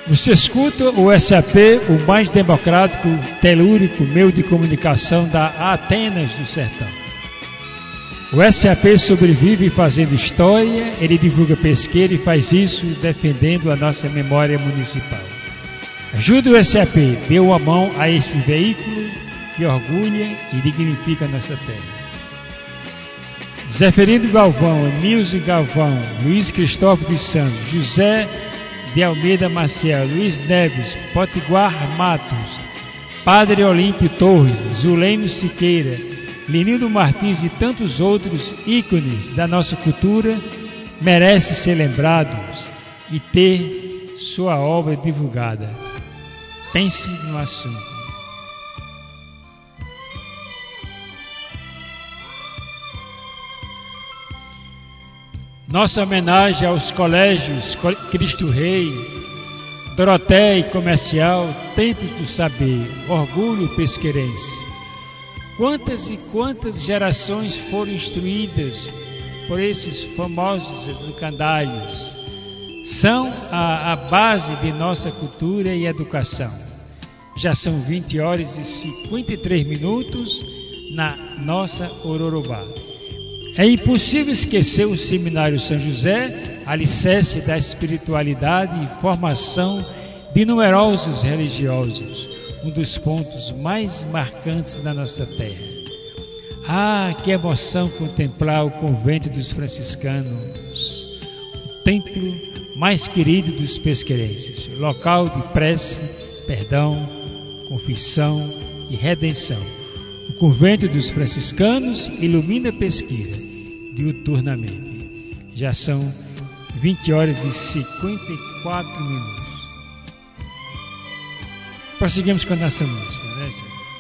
Você escuta o SAP, o mais democrático, telúrico meio de comunicação da Atenas do Sertão. O SAP sobrevive fazendo história, ele divulga pesqueira e faz isso defendendo a nossa memória municipal. Ajude o SAP, dê uma mão a esse veículo que orgulha e dignifica a nossa terra. Zeferino Galvão, Nilson Galvão, Luiz Cristóvão dos Santos, José de Almeida Maciel, Luiz Neves, Potiguar Matos, Padre Olímpio Torres, Zuleno Siqueira, Lenildo Martins e tantos outros ícones da nossa cultura merecem ser lembrados e ter sua obra divulgada. Pense no assunto. Nossa homenagem aos colégios Cristo Rei, Doroteia Comercial, Templos do Saber, Orgulho Pesqueirense. Quantas e quantas gerações foram instruídas por esses famosos educandalhos? São a base de nossa cultura e educação. Já são 20 horas e 53 minutos na nossa Ororobá. É impossível esquecer o Seminário São José, alicerce da espiritualidade e formação de numerosos religiosos, um dos pontos mais marcantes da nossa terra. Ah, que emoção contemplar o convento dos franciscanos, o templo mais querido dos pesqueirenses, local de prece, perdão, confissão e redenção. O convento dos franciscanos ilumina Pesqueira diuturnamente. Já são 20 horas e 54 minutos. Prosseguimos com a nossa música, né?